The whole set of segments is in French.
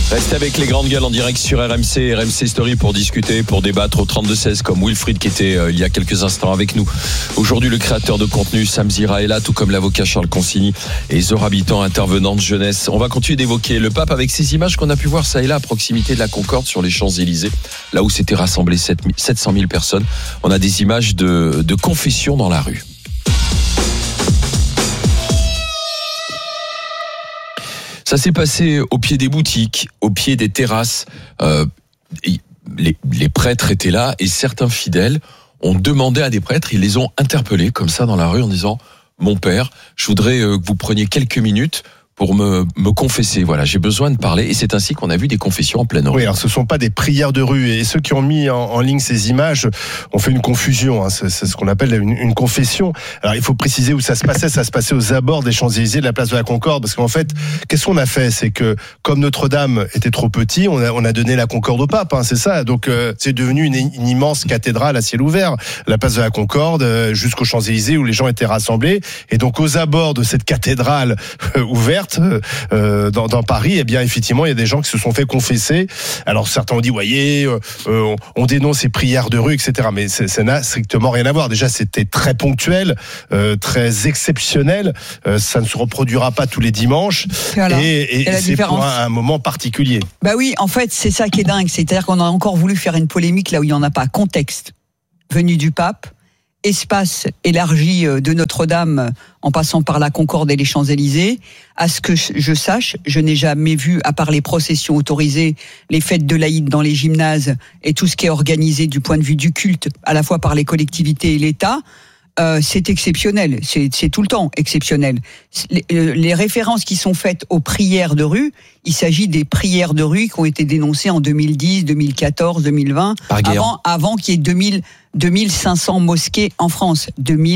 Restez avec les grandes gueules en direct sur RMC Story pour discuter, pour débattre au 32-16 comme Wilfried qui était il y a quelques instants avec nous. Aujourd'hui, le créateur de contenu Sam Zira est là, tout comme l'avocat Charles Consigny et Zora Habitant, intervenante jeunesse. On va continuer d'évoquer le pape avec ces images qu'on a pu voir ça et là à proximité de la Concorde sur les Champs-Élysées, là où s'étaient rassemblées 700 000 personnes. On a des images de confession dans la rue. Ça s'est passé au pied des boutiques, au pied des terrasses. Les prêtres étaient là et certains fidèles ont demandé à des prêtres, ils les ont interpellés comme ça dans la rue en disant « Mon père, je voudrais que vous preniez quelques minutes pour me confesser. Voilà, j'ai besoin de parler. » Et c'est ainsi qu'on a vu des confessions en pleine rue. Oui, alors ce ne sont pas des prières de rue. Et ceux qui ont mis en ligne ces images ont fait une confusion. Hein. C'est ce qu'on appelle une confession. Alors il faut préciser où ça se passait. Ça se passait aux abords des Champs-Élysées, de la place de la Concorde. Parce qu'en fait, qu'est-ce qu'on a fait ? C'est que comme Notre-Dame était trop petit, on a donné la Concorde au pape. Hein, c'est ça. Donc c'est devenu une immense cathédrale à ciel ouvert. La place de la Concorde jusqu'aux Champs-Élysées où les gens étaient rassemblés. Et donc aux abords de cette cathédrale ouverte, dans Paris, eh bien effectivement il y a des gens qui se sont fait confesser. Alors certains ont dit voyez on dénonce ces prières de rue, etc. Mais ça n'a strictement rien à voir. Déjà c'était très ponctuel, très exceptionnel. Ça ne se reproduira pas tous les dimanches. Voilà. Et c'est pour un moment particulier. Bah oui, en fait c'est ça qui est dingue. C'est-à-dire qu'on a encore voulu faire une polémique là où il n'y en a pas. Contexte venu du pape, espace élargi de Notre-Dame en passant par la Concorde et les Champs-Élysées. À ce que je sache, je n'ai jamais vu, à part les processions autorisées, les fêtes de l'Aïd dans les gymnases et tout ce qui est organisé du point de vue du culte, à la fois par les collectivités et l'État. C'est exceptionnel, c'est tout le temps exceptionnel. Les références qui sont faites aux prières de rue, il s'agit des prières de rue qui ont été dénoncées en 2010, 2014, 2020, avant qu'il y ait 2500 mosquées en France.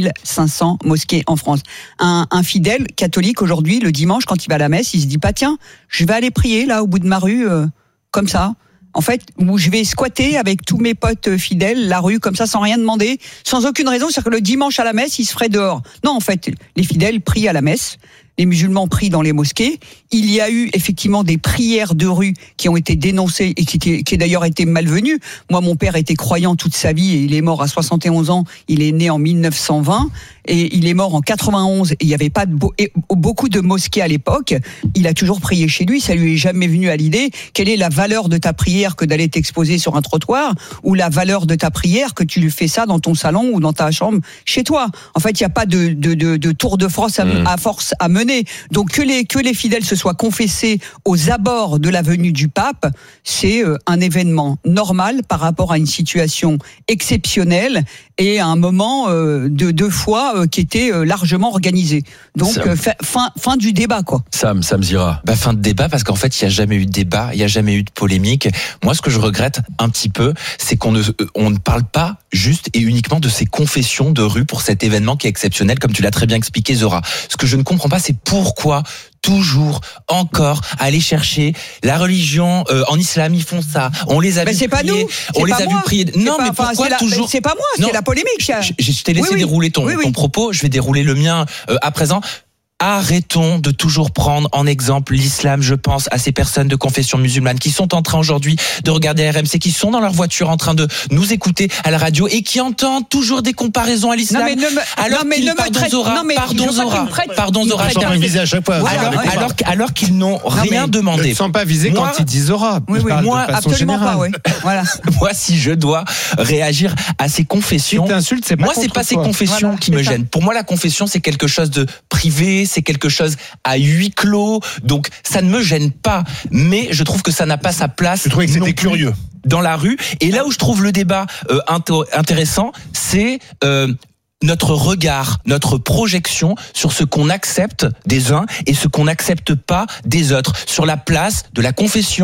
2500 mosquées en France. Un fidèle catholique aujourd'hui, le dimanche, quand il va à la messe, il se dit pas tiens, je vais aller prier là au bout de ma rue, comme ça. En fait, où je vais squatter avec tous mes potes fidèles la rue comme ça sans rien demander, sans aucune raison, c'est-à-dire que le dimanche à la messe, il se ferait dehors. Non, en fait, les fidèles prient à la messe, les musulmans prient dans les mosquées. Il y a eu effectivement des prières de rue qui ont été dénoncées et qui d'ailleurs étaient malvenues. Moi, mon père était croyant toute sa vie et il est mort à 71 ans. Il est né en 1920 et il est mort en 91 et il n'y avait pas beaucoup de mosquées à l'époque. Il a toujours prié chez lui. Ça lui est jamais venu à l'idée. Quelle est la valeur de ta prière que d'aller t'exposer sur un trottoir ou la valeur de ta prière que tu fais ça dans ton salon ou dans ta chambre chez toi. En fait, il n'y a pas de tour de France à force à mener. Donc que les fidèles se soient confessés aux abords de la venue du pape, c'est un événement normal par rapport à une situation exceptionnelle et à un moment de foi qui était largement organisé. Donc fin du débat quoi. Sam Zira. Fin de débat parce qu'en fait il n'y a jamais eu de débat, il n'y a jamais eu de polémique. Moi ce que je regrette un petit peu, c'est qu'on ne parle pas juste et uniquement de ces confessions de rue pour cet événement qui est exceptionnel, comme tu l'as très bien expliqué Zora. Ce que je ne comprends pas, c'est pourquoi toujours, encore, aller chercher la religion en islam, ils font ça. On les a vu c'est prier. Pas nous. On les a vu prier. Non, mais pourquoi toujours? C'est pas moi, c'est la polémique. Je t'ai laissé dérouler ton propos. Je vais dérouler le mien à présent. Arrêtons de toujours prendre en exemple l'islam. Je pense à ces personnes de confession musulmane qui sont en train aujourd'hui de regarder RMC, qui sont dans leur voiture en train de nous écouter à la radio et qui entendent toujours des comparaisons à l'islam. Pardon Zora. Alors qu'ils n'ont rien demandé. Ne te sens pas visé quand ils disent Zora. Moi, absolument pas. Voilà. Moi, si je dois réagir à ces confessions, moi, c'est pas ces confessions qui me gênent. Pour moi, la confession, c'est quelque chose de privé. C'est quelque chose à huis clos, donc ça ne me gêne pas, mais je trouve que ça n'a pas sa place. Je trouvais que c'était curieux dans la rue. Et là où je trouve le débat intéressant, c'est notre regard, notre projection sur ce qu'on accepte des uns et ce qu'on n'accepte pas des autres, sur la place de la confession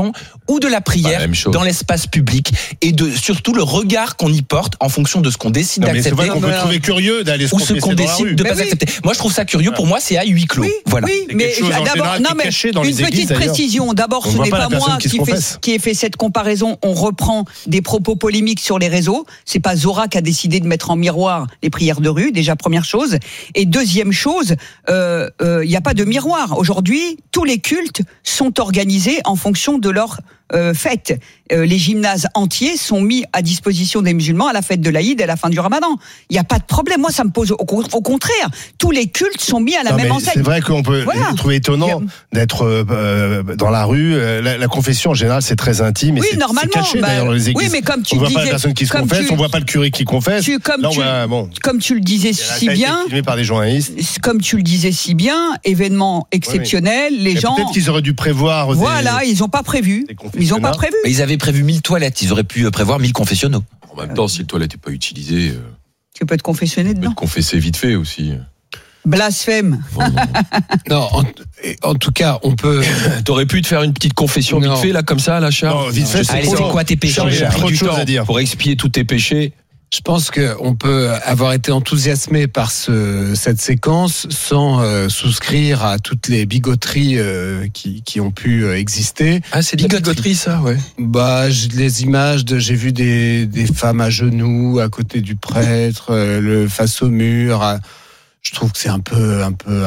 ou de la prière même chose. dans l'espace public et de surtout le regard qu'on y porte en fonction de ce qu'on décide Non, mais c'est d'accepter vrai qu'on peut trouver curieux d'aller se ou ce confesser qu'on dans la décide rue. de Mais pas oui. accepter. Moi, je trouve ça curieux. Pour moi, c'est à huis clos. Oui, Voilà. oui, C'est mais quelque chose, en d'abord, général, non, qui est mais caché dans une les églises, petite d'ailleurs. précision. D'abord, On ce voit n'est pas la pas personne moi qui se confesse. qui ai fait cette comparaison. On reprend des propos polémiques sur les réseaux. C'est pas Zora qui a décidé de mettre en miroir les prières de rue. Déjà, première chose. Et deuxième chose, il n'y a pas de miroir. Aujourd'hui, tous les cultes sont organisés en fonction de leur fête. Les gymnases entiers sont mis à disposition des musulmans à la fête de l'Aïd et à la fin du Ramadan. Il n'y a pas de problème. Moi, ça me pose au contraire. Tous les cultes sont mis à la Non, même mais enseigne. c'est vrai qu'on peut Voilà. trouver étonnant d'être dans la rue. La confession en général c'est très intime. Et Oui, c'est normalement. caché d'ailleurs dans les églises. Oui, mais comme tu on voit pas disais, la personne qui se comme confesse, tu- on voit pas le curé qui confesse. Bon. Comme tu le disais si bien, Filmé par des journalistes. comme tu le disais si bien, événement exceptionnel, les Et gens. Peut-être qu'ils auraient dû prévoir. Voilà, ils n'ont pas prévu. des Ils n'ont pas confessionnats. prévu. Mais ils avaient prévu 1000 toilettes. Ils auraient pu prévoir 1000 confessionnaux. En même temps, si le toilette n'est pas utilisé, Tu peux te confessionner tu peux dedans. te confesser vite fait aussi. Blasphème. Non, en tout cas, on peut. T'aurais pu te faire une petite confession Non. vite fait, là, comme ça, là, Charles? Non, vite fait, c'est Allez, trop c'est long. quoi tes péchés, Charles, il y a Charles trop de Du choses temps à dire. pour expier tous tes péchés. Je pense qu'on peut avoir été enthousiasmé par cette séquence sans souscrire à toutes les bigoteries qui ont pu exister. Ah, c'est de la bigoterie, ça, ouais. Bah, les images j'ai vu des femmes à genoux à côté du prêtre, face au mur. Je trouve que c'est un peu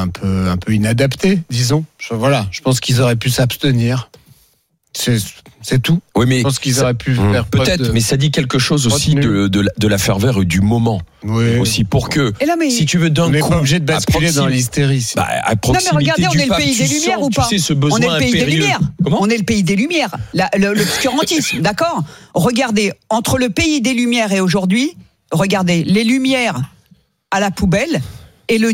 inadapté, disons. Je pense qu'ils auraient pu s'abstenir. C'est tout. Oui, mais Je pense qu'ils auraient pu faire preuve peut-être, de mais ça dit quelque chose aussi retenue. de la ferveur du moment. Oui. Aussi, pour que, Et là, mais. si tu veux d'un On n'est coup, pas obligé de à basculer dans proximité- l'hystérie. sinon. à proximité regardez, on du est le pape, pays tu des Lumières sens, ou pas tu sais, ce On besoin est le pays des impérieux. Lumières. Comment On est le pays des Lumières. L'obscurantisme, d'accord. Regardez, entre le pays des Lumières et aujourd'hui, regardez les Lumières à la poubelle et le